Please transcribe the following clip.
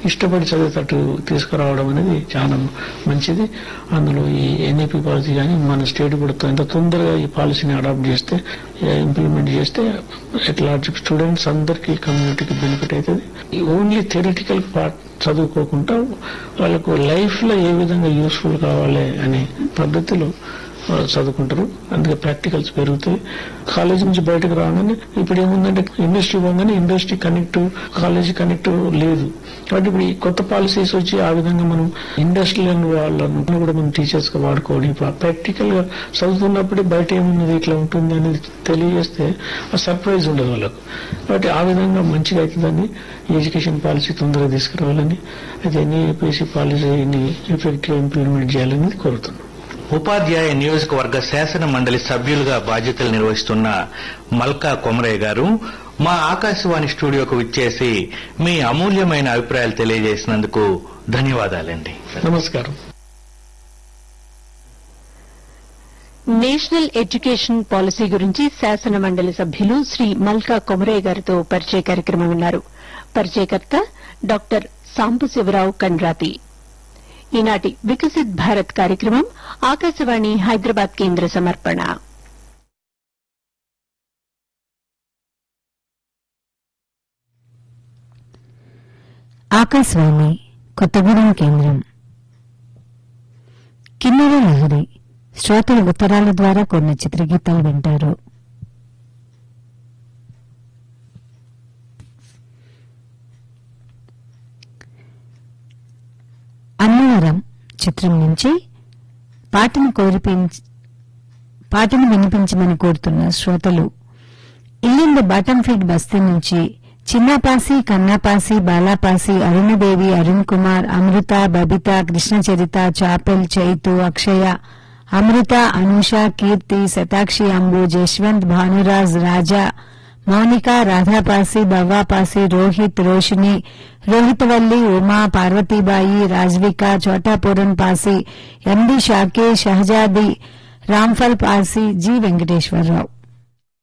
ఇష్టపడి చదివేటట్టు తీసుకురావడం అనేది చాలా మంచిది. అందులో ఈ ఎన్ఈపీ పాలసీ కానీ మన స్టేట్ కూడా ఎంత తొందరగా ఈ పాలసీని అడాప్ట్ చేస్తే, ఇంప్లిమెంట్ చేస్తే ఎట్ లార్జ్ స్టూడెంట్స్ అందరికీ కమ్యూనిటీకి బెనిఫిట్ అవుతుంది. ఓన్లీ థియరిటికల్ పార్ట్ చదువుకోకుండా వాళ్ళకు లైఫ్ లో ఏ విధంగా యూస్ఫుల్ కావాలి అనే పద్ధతిలో చదువుకుంటారు. అందుకే ప్రాక్టికల్స్ పెరుగుతాయి. కాలేజీ నుంచి బయటకు రాగానే ఇప్పుడు ఏముందంటే ఇండస్ట్రీ పోగానే ఇండస్ట్రీ కనెక్ట్, కాలేజీ కనెక్ట్ లేదు. కాబట్టి ఇప్పుడు ఈ కొత్త పాలసీస్ వచ్చి ఆ విధంగా మనం ఇండస్ట్రియల్ వాళ్ళను కూడా మనం టీచర్స్ గా వాడుకోవడం, ఇప్పుడు ప్రాక్టికల్ గా చదువుతున్నప్పుడే బయట ఏమున్నది ఇట్లా ఉంటుంది అనేది తెలియజేస్తే ఆ సర్ప్రైజ్ ఉండదు వాళ్ళకు. కాబట్టి ఆ విధంగా మంచిగా అవుతుందని ఎడ్యుకేషన్ పాలసీ తొందరగా తీసుకురావాలని, అయితే ఎన్ఈపీసీ పాలసీని ఎఫెక్టివ్ ఇంప్లిమెంట్ చేయాలని కోరుతున్నాం. ఉపాధ్యాయ నియోజకవర్గ శాసన మండలి సభ్యులుగా బాధ్యతలు నిర్వహిస్తున్న మల్కా కొమరయ్య గారు మా ఆకాశవాణి స్టూడియోకు విచ్చేసి మీ అమూల్యమైన అభిప్రాయాలు తెలియజేసినందుకు ధన్యవాదాలండి. నమస్కారం. నేషనల్ ఎడ్యుకేషన్ పాలసీ గురించి శాసన మండలి సభ్యులు శ్రీ మల్కా కొమరయ్య గారితో పరిచయ కార్యక్రమం విన్నారు. పరిచయకర్త డాక్టర్ సాంబశివరావు కండ్రాతి. ఈనాటి వికసిత్ భారత్ కార్యక్రమం ఆకాశవాణి హైదరాబాద్ కేంద్ర సమర్పణ. ఆకాశవాణి కొత్తగూడెం కేంద్రం. కిన్నెర లహరి శ్రోతల ఉత్తరాల ద్వారా కొన్ని చిత్రగీతాలు వింటారు. అన్నవరం చిత్రం నుంచి పాటను వినిపించమని కోరుతున్న శ్రోతలు ఇల్లింద బాటంఫీడ్ బస్తీ నుంచి చిన్నపాసి, కన్నాపాసి, బాలాపాసి, అరుణదేవి, అరుణ్ కుమార్, అమృత, బబిత, కృష్ణచరిత, చాపెల్, చైతు, అక్షయ, అమృత, అనూష, కీర్తి, శతాక్షి, అంబు, జశ్వంత్, భానురాజ్, రాజా, మౌనిక, రాధాపాసి, బవ్వాపాసి, రోహిత్, రోషిని, రోహితవల్లి, ఉమా, పార్వతీబాయి, రాజ్విక, చోటాపురం పాసి, ఎండి షాకే, షహజాది, రాంఫల్ పాసి, జి వెంకటేశ్వరరావు.